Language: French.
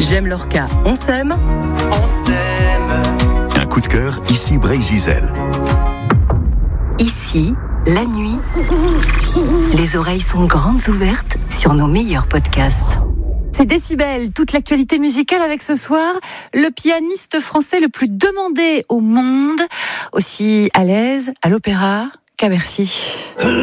J'aime Lorca, on s'aime. Un coup de cœur, ici Brésil. Ici, la nuit, les oreilles sont grandes ouvertes sur nos meilleurs podcasts. C'est Décibel, toute l'actualité musicale avec ce soir le pianiste français le plus demandé au monde, aussi à l'aise à l'opéra qu'à Bercy.